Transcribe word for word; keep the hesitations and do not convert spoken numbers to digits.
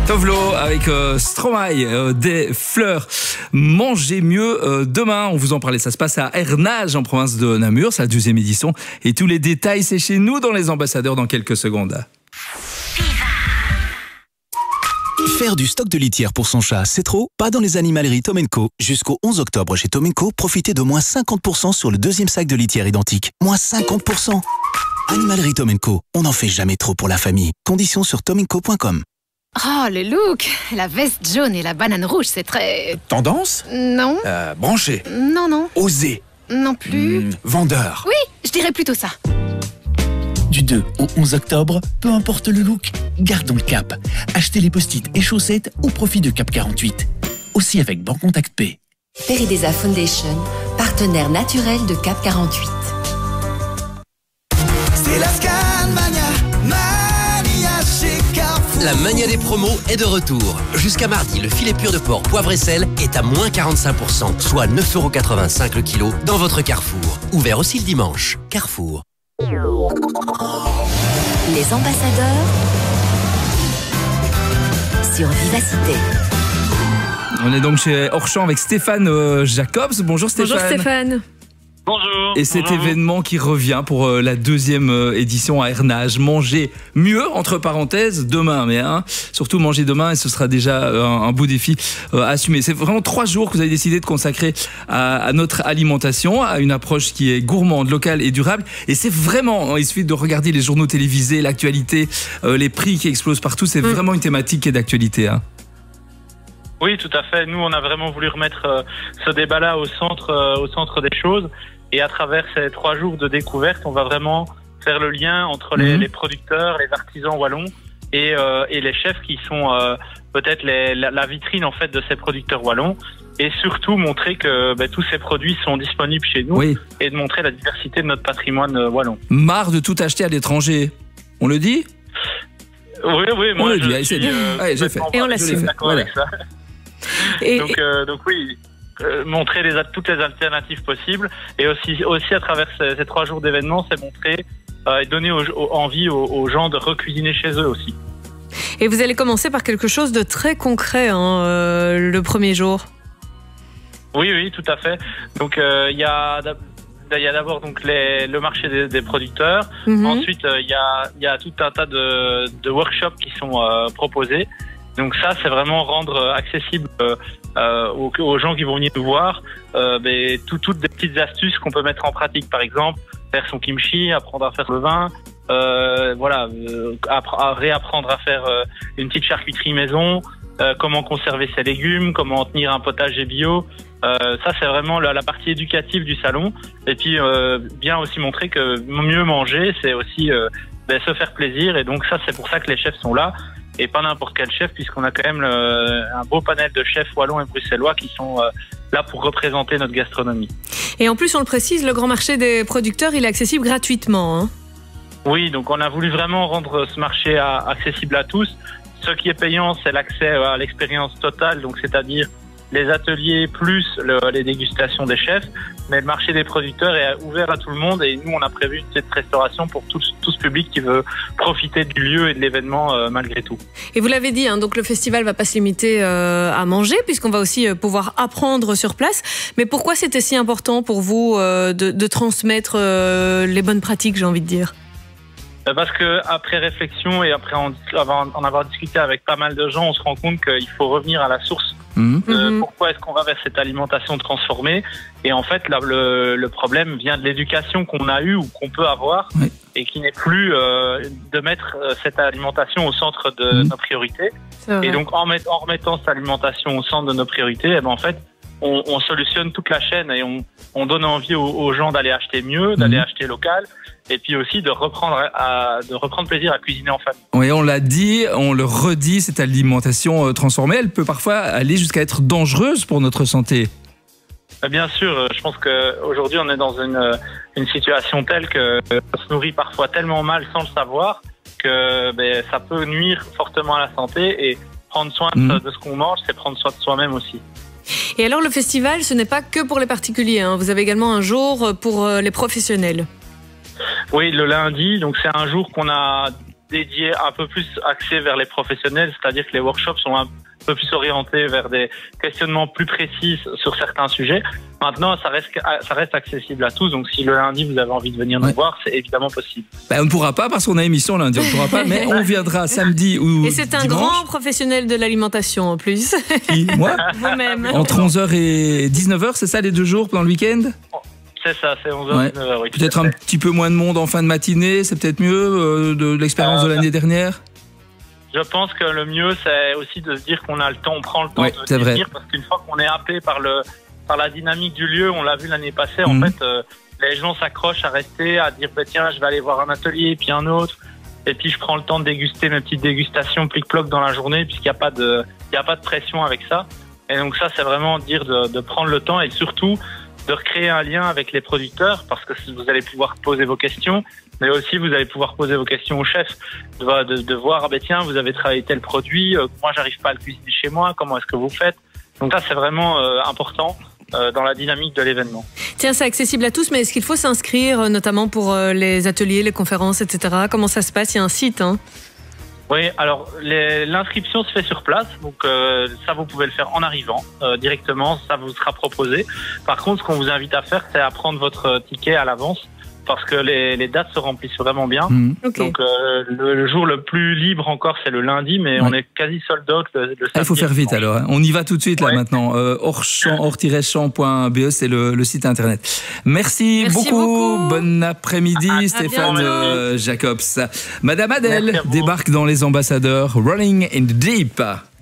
Tovlo avec euh, Stromae, euh, des fleurs. Mangez mieux euh, demain. On vous en parlait. Ça se passe à Hernage, en province de Namur. C'est la deuxième édition. Et tous les détails, c'est chez nous dans Les Ambassadeurs dans quelques secondes. Faire du stock de litière pour son chat, c'est trop? Pas dans les animaleries Tom and Co. Jusqu'au onze octobre chez Tom and Co, profitez de moins cinquante pour cent sur le deuxième sac de litière identique. Moins cinquante pour cent. Animalerie Tom and Co. On n'en fait jamais trop pour la famille. Conditions sur tom and co point com. Oh, le look! La veste jaune et la banane rouge, c'est très... Tendance? Non. Euh, branché? Non, non. Osé? Non plus. Mmh, vendeur? Oui, je dirais plutôt ça. Du deux au onze octobre, peu importe le look, gardons le cap. Achetez les post-it et chaussettes au profit de Cap quarante-huit. Aussi avec Bancontact Pay. Peridesa Foundation, partenaire naturel de Cap quarante-huit. C'est la Scanmania, Mania chez Carrefour. La mania des promos est de retour. Jusqu'à mardi, le filet pur de porc poivre et sel est à moins quarante-cinq pour cent, soit neuf euros quatre-vingt-cinq le kilo dans votre Carrefour. Ouvert aussi le dimanche. Carrefour. Les ambassadeurs sur Vivacité. On est donc chez Orchamps avec Stéphane euh, Jacobs. Bonjour Stéphane. Bonjour Stéphane. Bonjour. Et cet bonjour. événement qui revient pour euh, la deuxième euh, édition à Hernage. Manger mieux, entre parenthèses, demain. Mais hein, surtout manger demain, et ce sera déjà euh, un, un beau défi euh, à assumer. C'est vraiment trois jours que vous avez décidé de consacrer à, à notre alimentation, à une approche qui est gourmande, locale et durable. Et c'est vraiment, il suffit de regarder les journaux télévisés, l'actualité, euh, les prix qui explosent partout. C'est mmh. vraiment une thématique qui est d'actualité. Hein. Oui, tout à fait. Nous, on a vraiment voulu remettre euh, ce débat-là au centre, euh, au centre des choses. Et à travers ces trois jours de découverte, on va vraiment faire le lien entre les, mmh. les producteurs, les artisans wallons et, euh, et les chefs qui sont euh, peut-être les, la, la vitrine en fait de ces producteurs wallons. Et surtout montrer que ben, tous ces produits sont disponibles chez nous oui. et de montrer la diversité de notre patrimoine euh, wallon. Marre de tout acheter à l'étranger. On le dit ? Oui, oui, moi on le je dit. suis euh, Allez, j'ai fait. Et on l'assume. D'accord voilà. avec ça. Et, donc, euh, donc oui. Euh, montrer les, toutes les alternatives possibles et aussi, aussi à travers ces, ces trois jours d'événements, c'est montrer euh, et donner aux, aux, envie aux, aux gens de recuisiner chez eux aussi. Et vous allez commencer par quelque chose de très concret hein, euh, le premier jour. Oui, oui, tout à fait. Donc il euh, y a il y a d'abord donc les, le marché des, des producteurs. Mm-hmm. Ensuite il euh, y a il y a tout un tas de, de workshops qui sont euh, proposés. Donc ça, c'est vraiment rendre accessible euh, euh, aux, aux gens qui vont venir nous voir euh, mais tout, toutes des petites astuces qu'on peut mettre en pratique. Par exemple, faire son kimchi, apprendre à faire le vin, euh, voilà, euh, à réapprendre à faire euh, une petite charcuterie maison, euh, comment conserver ses légumes, comment tenir un potager bio. Euh, ça, c'est vraiment la, la partie éducative du salon. Et puis, euh, bien aussi montrer que mieux manger, c'est aussi euh, ben, se faire plaisir. Et donc ça, c'est pour ça que les chefs sont là. Et pas n'importe quel chef, puisqu'on a quand même le, un beau panel de chefs wallons et bruxellois qui sont euh, là pour représenter notre gastronomie. Et en plus, on le précise, le grand marché des producteurs, il est accessible gratuitement. Hein. Oui, donc on a voulu vraiment rendre ce marché à, accessible à tous. Ce qui est payant, c'est l'accès à l'expérience totale, donc c'est-à-dire les ateliers plus le, les dégustations des chefs. Mais le marché des producteurs est ouvert à tout le monde et nous, on a prévu une petite restauration pour tout, tout ce public qui veut profiter du lieu et de l'événement euh, malgré tout. Et vous l'avez dit, hein, donc le festival va pas se limiter euh, à manger puisqu'on va aussi euh, pouvoir apprendre sur place. Mais pourquoi c'était si important pour vous euh, de, de transmettre euh, les bonnes pratiques, j'ai envie de dire ? Parce que après réflexion et après en, en avoir discuté avec pas mal de gens, on se rend compte qu'il faut revenir à la source. Mmh. Euh, pourquoi est-ce qu'on va vers cette alimentation transformée? Et en fait, là, le, le problème vient de l'éducation qu'on a eue ou qu'on peut avoir, oui. et qui n'est plus euh, de mettre euh, cette alimentation au centre de mmh. nos priorités. Et donc, en, met, en remettant cette alimentation au centre de nos priorités, eh ben, en fait, on, on solutionne toute la chaîne et on, on donne envie aux, aux gens d'aller acheter mieux, d'aller mmh. acheter local. Et puis aussi de reprendre, à, de reprendre plaisir à cuisiner en famille. Oui, on l'a dit, on le redit, cette alimentation transformée, elle peut parfois aller jusqu'à être dangereuse pour notre santé. Bien sûr, je pense qu'aujourd'hui on est dans une, une situation telle qu'on se nourrit parfois tellement mal sans le savoir que ben, ça peut nuire fortement à la santé et prendre soin mmh. de ce qu'on mange, c'est prendre soin de soi-même aussi. Et alors le festival, ce n'est pas que pour les particuliers, hein. Vous avez également un jour pour les professionnels. Oui, le lundi, donc c'est un jour qu'on a dédié, un peu plus axé vers les professionnels, c'est-à-dire que les workshops sont un peu plus orientés vers des questionnements plus précis sur certains sujets. Maintenant, ça reste, ça reste accessible à tous, donc si le lundi vous avez envie de venir Ouais. nous voir, c'est évidemment possible. Ben, on ne pourra pas parce qu'on a émission lundi, on ne pourra pas, mais on viendra samedi ou Et c'est un dimanche. grand professionnel de l'alimentation en plus. Qui, moi Vous-même. Entre onze heures et dix-neuf heures, c'est ça les deux jours pendant le week-end? C'est ça, c'est onze heures Ouais. dix-neuf heures, oui. tout Peut-être à un fait. petit peu moins de monde en fin de matinée, c'est peut-être mieux euh, de l'expérience Euh, de l'année dernière. Je pense que le mieux, c'est aussi de se dire qu'on a le temps, on prend le temps Ouais, de c'est vrai. venir, parce qu'une fois qu'on est happé par le par la dynamique du lieu, on l'a vu l'année passée, Mhm. en fait, euh, les gens s'accrochent à rester, à dire bah, tiens, je vais aller voir un atelier, puis un autre, et puis je prends le temps de déguster mes petites dégustations plic-ploc dans la journée, puisqu'il n'y a pas de il y a pas de pression avec ça. Et donc ça, c'est vraiment dire de, de prendre le temps et surtout de recréer un lien avec les producteurs, parce que vous allez pouvoir poser vos questions, mais aussi vous allez pouvoir poser vos questions au chef, de, de, de voir, ah ben tiens, vous avez travaillé tel produit, euh, moi j'arrive pas à le cuisiner chez moi, comment est-ce que vous faites? Donc ça, c'est vraiment euh, important euh, dans la dynamique de l'événement. Tiens, c'est accessible à tous, mais est-ce qu'il faut s'inscrire, euh, notamment pour euh, les ateliers, les conférences, et cetera. Comment ça se passe? Il y a un site, hein? Oui, alors les- l'inscription se fait sur place, donc euh, ça vous pouvez le faire en arrivant euh, directement, ça vous sera proposé. Par contre, ce qu'on vous invite à faire, c'est à prendre votre ticket à l'avance, parce que les, les dates se remplissent vraiment bien. Mhm. Ok. Donc euh, le, le jour le plus libre encore, c'est le lundi, mais Ouais. on est quasi sold out le, le Ah, il faut samedi. faire vite alors. hein. On y va tout de suite là Ouais. maintenant. Euh, hors-champ, hors-champ point be, c'est le, le site internet. Merci, Merci beaucoup. beaucoup. Bon après-midi, À- à Stéphane bientôt. euh, Jacobs. Madame Adèle Merci à vous. débarque dans les ambassadeurs Rolling in the Deep.